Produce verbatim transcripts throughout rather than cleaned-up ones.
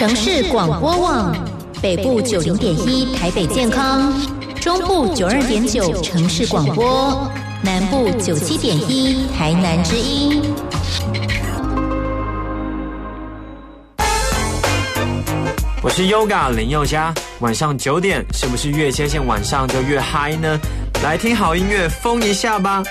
城市广播网，北部九零点一台北健康，中部九二点九城市广播，南部九七点一台南之音。 我是 Yoga 林宥嘉，晚上九点是不是越接近晚上就越嗨呢？来听好音乐，疯一下吧！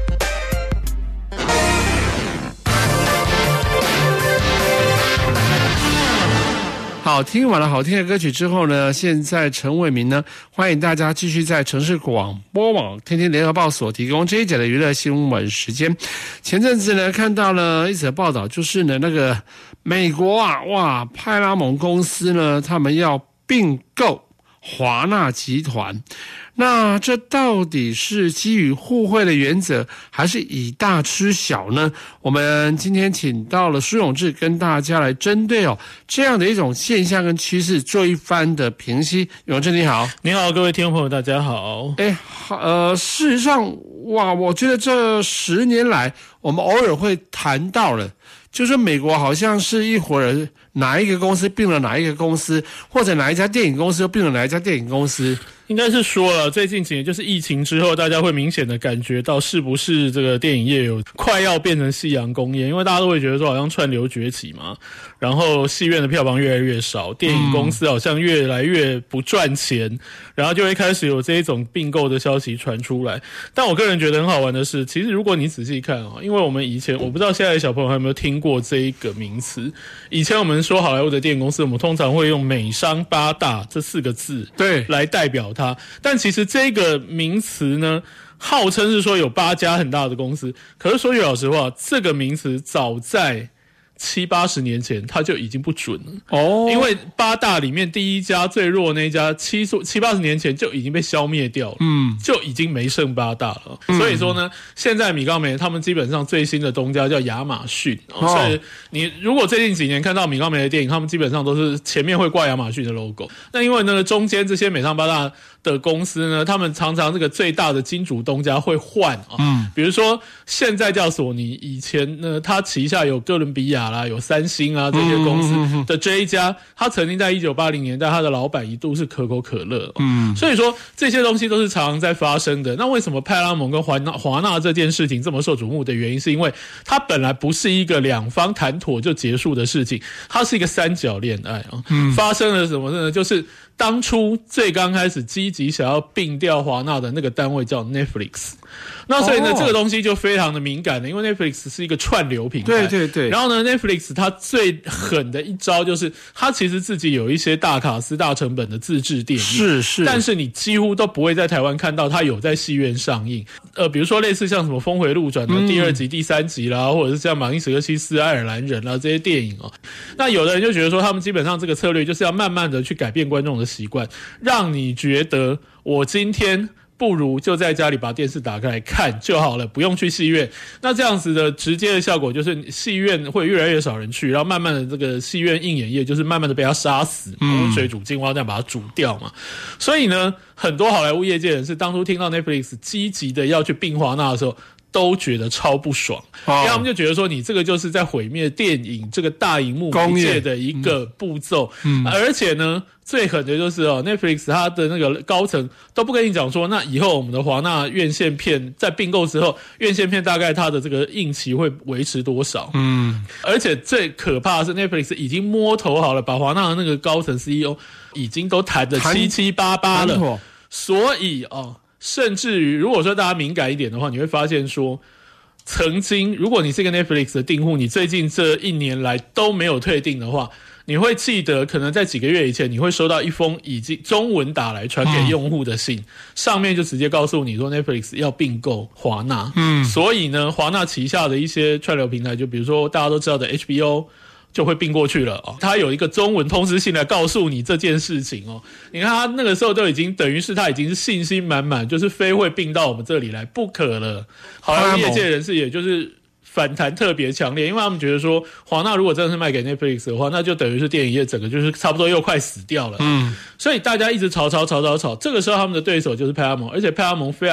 好，听完了好听的歌曲之后呢，现在陈伟民呢，欢迎大家继续在城市广播网天天联合报所提供这一节的娱乐新闻时间。前阵子呢，看到了一则报道，就是呢那个美国啊，哇，派拉蒙公司呢，他们要并购华纳集团。那这到底是基于互惠的原则，还是以大吃小呢？我们今天请到了苏永志，跟大家来针对哦这样的一种现象跟趋势做一番的评析。永志你好。 你好，各位听众朋友大家好。 哎，呃，事实上，哇，我觉得这十年来，我们偶尔会谈到了，就是美国好像是一会儿哪一个公司并了哪一个公司，或者哪一家电影公司又并了哪一家电影公司。 应该是说了，最近几年就是疫情之后，大家会明显的感觉到是不是这个电影业有快要变成夕阳工业，因为大家都会觉得说好像串流崛起嘛，然后戏院的票房越来越少，电影公司好像越来越不赚钱，嗯、然后就会开始有这一种并购的消息传出来。但我个人觉得很好玩的是，其实如果你仔细看啊，因为我们以前我不知道现在的小朋友有没有听过这一个名词，以前我们说好莱坞的电影公司，我们通常会用美商八大这四个字对来代表它，但其实这个名词呢，号称是说有八家很大的公司，可是说句老实话，这个名词早在七八十年前它就已经不准了哦，因为八大里面第一家最弱的那一家七七八十年前就已经被消灭掉了，嗯，就已经没剩八大了。嗯、所以说呢，现在米高梅他们基本上最新的东家叫亚马逊，哦、所以你如果最近几年看到米高梅的电影，他们基本上都是前面会挂亚马逊的 logo。那因为呢，中间这些美商八大的公司呢，他们常常这个最大的金主东家会换啊，嗯，比如说现在叫索尼，以前呢，它旗下有哥伦比亚啦，有三星啊这些公司的这一家，他曾经在一九八零年代，他的老板一度是可口可乐，嗯，所以说这些东西都是常常在发生的。那为什么派拉蒙跟华纳华纳这件事情这么受瞩目的原因，是因为它本来不是一个两方谈妥就结束的事情，它是一个三角恋爱啊，嗯，发生了什么呢？就是当初最刚开始积极想要并掉华纳的那个单位叫 Netflix， 那所以呢、哦、这个东西就非常的敏感的，因为 Netflix 是一个串流平台，对对对。然后呢 Netflix 它最狠的一招就是它其实自己有一些大卡司大成本的自制电影，是是，但是你几乎都不会在台湾看到它有在戏院上映。呃，比如说类似像什么峰回路转的第二集、嗯、第三集啦，或者是像马丁·史科西斯、爱尔兰人啦这些电影哦，那有的人就觉得说他们基本上这个策略就是要慢慢的去改变观众的习惯，让你觉得我今天不如就在家里把电视打开来看就好了，不用去戏院。那这样子的直接的效果就是戏院会越来越少人去，然后慢慢的这个戏院映演业就是慢慢的被它杀死，温水煮青蛙这样把它煮掉嘛。所以呢，很多好莱坞业界人士当初听到 Netflix 积极的要去并华纳的时候，都觉得超不爽，因为他们就觉得说你这个就是在毁灭电影这个大荧幕媒介的一个步骤，嗯，而且呢最狠的就是哦 Netflix 它的那个高层都不跟你讲说，那以后我们的华纳院线片在并购之后，院线片大概它的这个映期会维持多少，嗯，而且最可怕的是 Netflix 已经摸头好了，把华纳的那个高层 C E O 已经都谈得七七八八了，所以哦甚至于如果说大家敏感一点的话，你会发现说曾经如果你是一个 Netflix 的订户，你最近这一年来都没有退订的话，你会记得可能在几个月以前你会收到一封已经中文打来传给用户的信，嗯、上面就直接告诉你说 Netflix 要并购华纳，嗯，所以呢华纳旗下的一些串流平台，就比如说大家都知道的 H B O就会并过去了哦，他有一个中文通知信来告诉你这件事情哦。你看他那个时候都已经等于是他已经是信心满满，就是非会并到我们这里来不可了。好莱坞业界人士也就是反弹特别强烈，因为他们觉得说华纳如果真的是卖给 Netflix 的话，那就等于是电影业整个就是差不多又快死掉了。嗯，所以大家一直吵吵吵吵吵，这个时候他们的对手就是派拉蒙，而且派拉蒙非常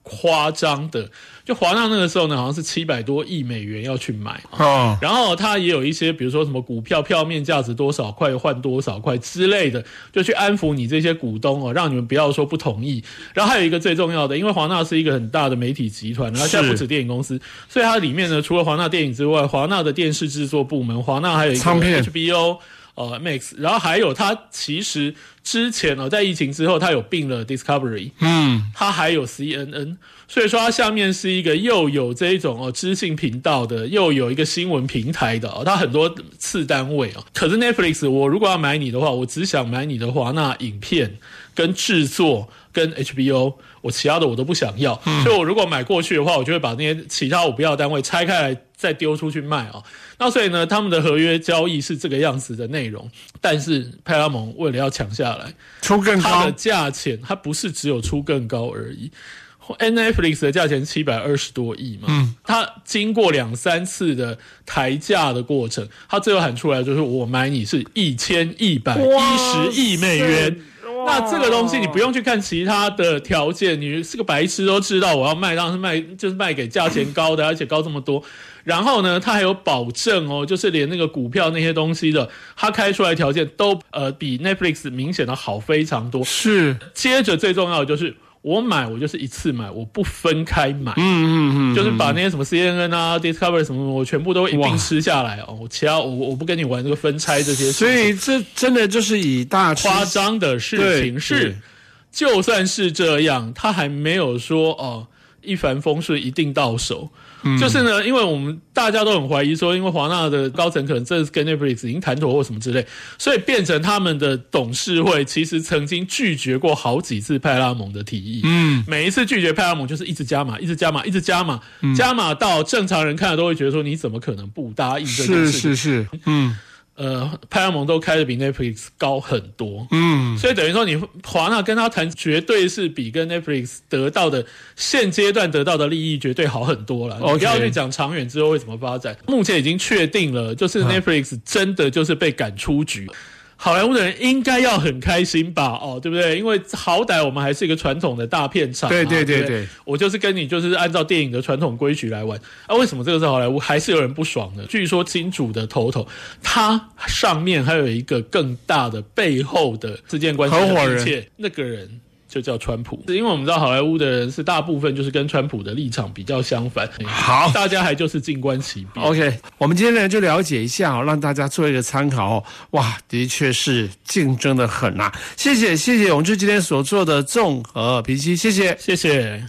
夸张的。就华纳那个时候呢，好像是七百多亿美元要去买哦， 然后它也有一些，比如说什么股票票面价值多少块换多少块之类的，就去安抚你这些股东哦，让你们不要说不同意。然后还有一个最重要的，因为华纳是一个很大的媒体集团，然后现在不止电影公司，所以它里面呢，除了华纳电影之外，华纳的电视制作部门，华纳还有一个 H B O。呃 Max， 然后还有它其实之前呢、哦，在疫情之后，它有并了 Discovery， 嗯，它还有 C N N， 所以说它下面是一个又有这一种哦知性频道的，又有一个新闻平台的哦，它很多次单位哦。可是 Netflix， 我如果要买你的话，我只想买你的华纳影片跟制作跟 H B O， 我其他的我都不想要，嗯、所以我如果买过去的话，我就会把那些其他我不要的单位拆开来再丢出去卖哦。那所以呢，他们的合约交易是这个样子的内容，但是派拉蒙为了要抢下来， 出更高， 它的价钱它不是只有出更高而已。Netflix 的价钱七百二十多亿嘛，嗯，它经过两三次的抬价的过程，它最后喊出来就是我买你是一千一百一十亿美元。那这个东西你不用去看其他的条件，你是个白痴都知道我要卖，当然是卖就是卖给价钱高的，而且高这么多。然后呢，它还有保证哦，就是连那个股票那些东西的，它开出来条件都呃比 Netflix 明显的好非常多。 是， 接着最重要的就是我买，我就是一次买，我不分开买， 嗯嗯嗯， 就是把那些什么 C N N 啊、Discovery 什么，我全部都一并吃下来哦。其他我我不跟你玩这个分拆这些事情。 所以这真的就是以大夸张的事情是，就算是这样，他还没有说哦一帆风顺一定到手。嗯、就是呢，因为我们大家都很怀疑说，因为华纳的高层可能这跟 Netflix 已经谈妥或什么之类，所以变成他们的董事会其实曾经拒绝过好几次派拉蒙的提议。嗯，每一次拒绝派拉蒙就是一直加码，一直加码，一直加码，嗯、加码到正常人看了都会觉得说，你怎么可能不答应这件事情？ 是是是，嗯。 呃，派拉蒙都开的比 Netflix 高很多， 嗯， 所以等于说你华纳跟他谈，绝对是比跟 Netflix 得到的现阶段得到的利益绝对好很多了。Okay. 你不要去讲长远之后会怎么发展，目前已经确定了，就是 Netflix 真的就是被赶出局。嗯，好莱坞的人应该要很开心吧？哦，对不对？因为好歹我们还是一个传统的大片场、啊。 对对对 对, 对，我就是跟你就是按照电影的传统规矩来玩。啊，为什么这个是好莱坞还是有人不爽呢？据说金主的头头，他上面还有一个更大的背后的之间关系的合伙人， 那个人就叫川普。因为我们知道好莱坞的人是大部分就是跟川普的立场比较相反。 好， 大家还就是静观其变。 OK， 我们今天呢就了解一下哦，让大家做一个参考哦。哇，的确是竞争的很啊！谢谢谢谢永志今天所做的综合评析，谢谢谢谢。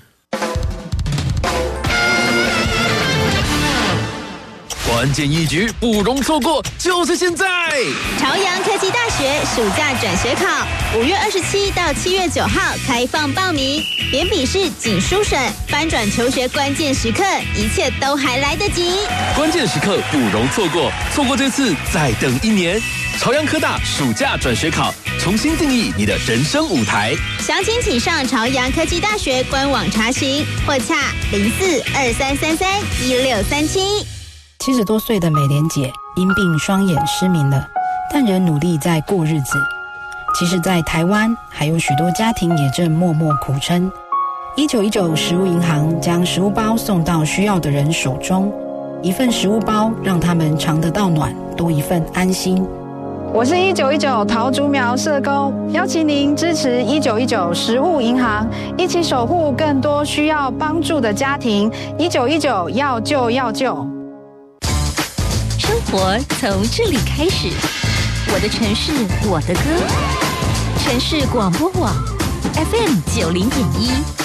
关键一局不容错过，就是现在！ 朝阳科技大学暑假转学考，五月二十七到七月九号开放报名，连笔试、仅书审、翻转求学关键时刻，一切都还来得及。 关键时刻不容错过，错过这次再等一年。朝阳科大暑假转学考，重新定义你的人生舞台。 详情请上朝阳科技大学官网查询，或洽零四二三三三一六三七。 七十多岁的美莲姐因病双眼失明了，但仍努力在过日子。其实在台湾还有许多家庭也正默默苦撑。一九一九食物银行将食物包送到需要的人手中，一份食物包让他们尝得到暖，多一份安心。 我是一九一九桃竹苗社工，邀请您支持一九一九食物银行，一起守护更多需要帮助的家庭。一九一九要救要救。 生活从这里开始，我的城市，我的歌，城市广播网 F M 九零点一。